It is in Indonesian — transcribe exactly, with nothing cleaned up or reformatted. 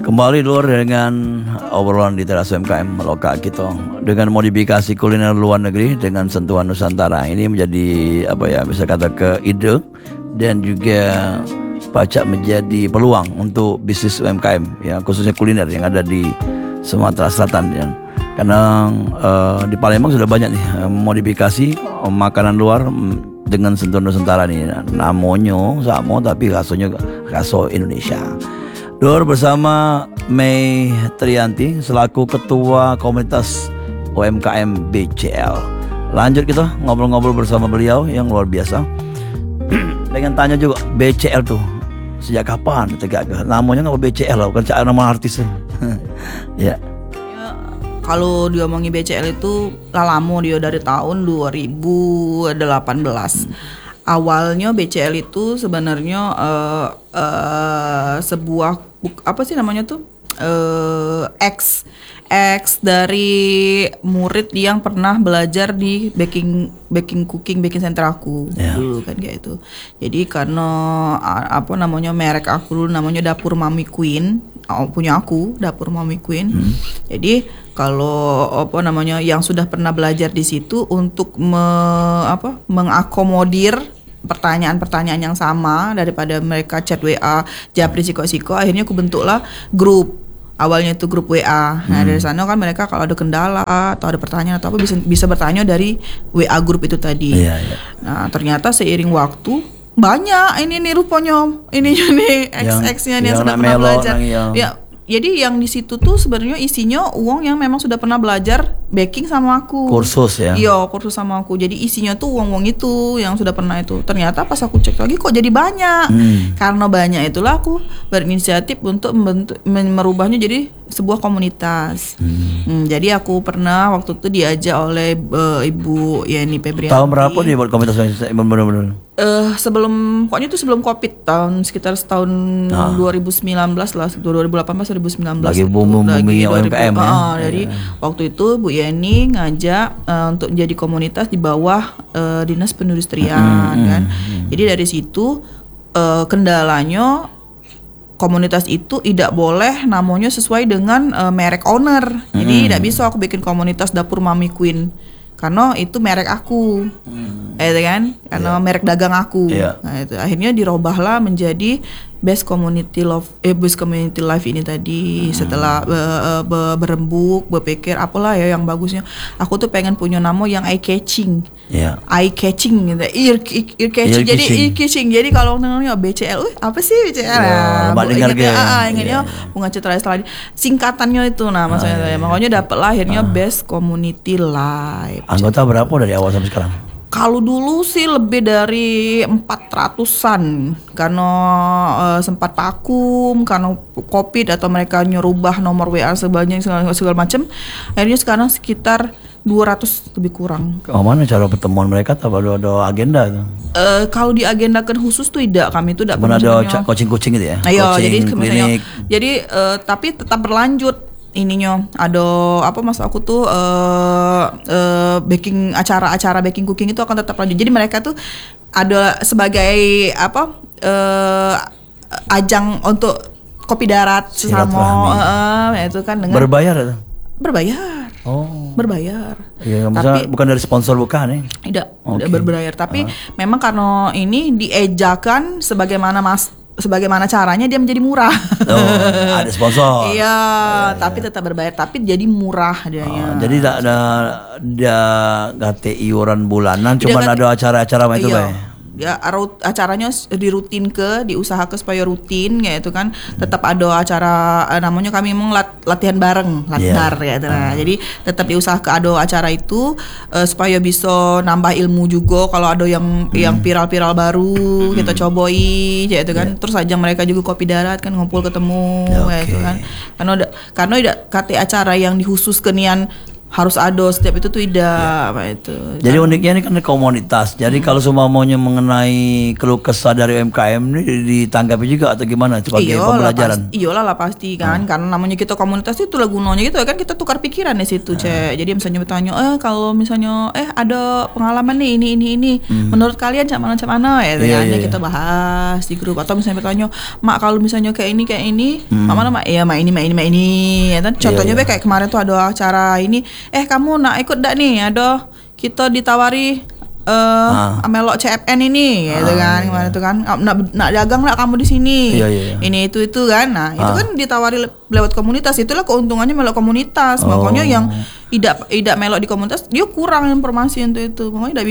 Kembali luar dengan obrolan di teras U M K M lokal kita dengan modifikasi kuliner luar negeri dengan sentuhan Nusantara. Ini menjadi apa ya, bisa kata ke ide dan juga pacak menjadi peluang untuk bisnis U M K M ya, khususnya kuliner yang ada di Sumatera Selatan ya. Karena uh, di Palembang sudah banyak nih uh, modifikasi uh, makanan luar um, dengan sentuhan Nusantara nih. Namanya sama tapi rasanya raso Indonesia. Dor bersama Mei Trianti selaku Ketua Komunitas U M K M B C L. Lanjut kita ngobrol-ngobrol bersama beliau yang luar biasa. Dengan tanya juga B C L tuh sejak kapan tegak? Namanya nggak B C L, bukan nama artis. Ya. Kalau diomongin B C L itu lama dia dari tahun dua ribu delapan belas. Hmm. Awalnya B C L itu sebenarnya uh, uh, sebuah apa sih namanya tuh uh, ex ex dari murid yang pernah belajar di baking baking cooking baking center aku yeah. dulu kan kayak itu. Jadi karena apa namanya merek aku dulu namanya Dapur Mami Queen. Oh, punya aku Dapur Mami Queen. Hmm. Jadi kalau apa namanya yang sudah pernah belajar di situ untuk me, apa mengakomodir pertanyaan-pertanyaan yang sama daripada mereka chat W A japri siko-siko, akhirnya aku bentuklah grup. Awalnya itu grup W A. Nah, hmm. dari sana kan mereka kalau ada kendala atau ada pertanyaan atau apa bisa bisa bertanya dari W A grup itu tadi. Yeah, yeah. Nah, ternyata seiring waktu banyak ini nih rupanya ininya nih X-X-nya yang, yang sudah pernah belajar yang... ya. Jadi yang di situ tuh sebenarnya isinya uang yang memang sudah pernah belajar baking sama aku. Kursus ya? Iya, kursus sama aku. Jadi isinya tuh uang-uang itu yang sudah pernah itu. Ternyata pas aku cek lagi kok jadi banyak. Hmm. Karena banyak itulah aku berinisiatif untuk membentuk, merubahnya jadi sebuah komunitas. Hmm. Hmm, jadi aku pernah waktu itu diajak oleh uh, Ibu Yeni Febrianti. Tahun berapa dia buat komunitas benar-benar? Uh, sebelum pokoknya itu sebelum Covid tahun sekitar setahun ah. dua ribu sembilan belas lah, dua ribu delapan belas dua ribu sembilan belas. Lagi boom-boomnya U M K M ya. Uh, jadi yeah. waktu itu Bu Yeni ngajak uh, untuk menjadi komunitas di bawah uh, Dinas Perindustrian mm-hmm. kan. Jadi dari situ uh, kendalanya komunitas itu tidak boleh namanya sesuai dengan uh, merek owner. Jadi mm. tidak bisa aku bikin komunitas Dapur Mami Queen karena itu merek aku, hmm. eh kan, karena yeah. merek dagang aku. Yeah. Nah itu akhirnya dirubahlah menjadi Best Community Love, eh Best Community Life ini tadi. Hmm. Setelah uh, uh, berembuk, berpikir apalah ya yang bagusnya. Aku tuh pengen punya nama yang eye catching, yeah. eye catching, gitu, ear, ear catching. Ear jadi catching. ear catching. Jadi kalau namanya B C L, uh, apa sih B C L? Yeah, nah, dengar ingatnya, ah, ingatnya yeah. Bunga Citra Lestari. Singkatannya itu, nah maksudnya ah, yeah. makanya dapat lah akhirnya ah. Best Community Life. Anggota berapa dari awal sampai sekarang? Kalau dulu sih lebih dari empat ratusan karena uh, sempat vakum karena Covid atau mereka nyerubah nomor W A sebanyak segala, segala macam. Akhirnya sekarang sekitar dua ratus lebih kurang. Oh, mana cara pertemuan mereka? Apa ada, ada agenda tuh? Uh, kalau diagendakan khusus tuh tidak, kami itu tidak. Mana ada coaching-coaching gitu ya? Ayo, jadi klinik. Jadi uh, tapi tetap berlanjut. Ininya ada apa mas aku tuh uh, uh, baking acara-acara baking cooking itu akan tetap lanjut. Jadi mereka tuh ada sebagai apa uh, ajang untuk kopi darat sesama uh, itu kan dengan berbayar atau? Berbayar. Oh. Berbayar. Iya, tapi bukan dari sponsor bukan ya? Tidak, okay. Tidak berbayar. Tapi uh. memang karena ini diejakan sebagaimana mas sebagaimana caranya dia menjadi murah. Oh, ada sponsor. Iya, ya, tapi ya. Tetap berbayar, tapi jadi murah dianya. Oh, jadi tidak ada ada G T I iuran bulanan, cuma ada acara-acara itu iya. Bay. Ya acaranya dirutin ke diusaha ke supaya rutin ya itu kan tetap ada acara namanya kami memang lat, latihan bareng latbar yeah. ya itu nah. uh. Jadi tetap diusaha ke ada acara itu uh, supaya bisa nambah ilmu juga kalau ada yang hmm. yang viral-viral baru hmm. kita cobain ya itu kan yeah. Terus aja mereka juga kopi darat kan ngumpul ketemu yeah, ya okay. itu kan karena karena tidak kate acara yang dikhusus kenian harus ada setiap itu tuh tidak apa itu. Jadi uniknya ini kan komunitas. Jadi kalau semua maunya mengenai keluh kesah dari U M K M ini ditanggapi juga atau gimana sebagai Iyalah, pembelajaran? pasti, iyalah lah pasti kan, karena namanya kita komunitas itu lah gunanya gitu kan, kita tukar pikiran di situ, Cek. Jadi misalnya bertanya, eh kalau misalnya eh ada pengalaman nih ini ini ini, menurut kalian cak mana cak mana ya, Iya, kan? iya, Kita bahas di grup, atau misalnya bertanya, mak kalau misalnya kayak ini kayak ini, mak mana mak, ya mak ini mak ini mak ini, ya kan? Contohnya iya. be kayak kemarin tuh ada acara ini, eh kamu nak ikut dak nih, ada kita ditawari eh Ah. melok C F N ini gitu kan, kemarin itu kan, nak nak dagang lah kamu di sini, Iya, iya, iya. ini itu itu kan, nah itu Ah. kan ditawari le- lewat komunitas, itulah keuntungannya melok komunitas. Oh. Makanya yang tidak tidak melok di komunitas dia kurang informasi untuk itu, makanya tidak